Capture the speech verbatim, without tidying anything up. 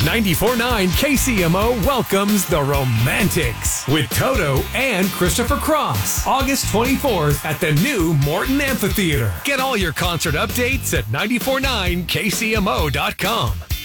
ninety-four point nine K C M O welcomes The Romantics with Toto and Christopher Cross. August twenty-fourth at the new Morton Amphitheater. Get all your concert updates at nine four nine K C M O dot com.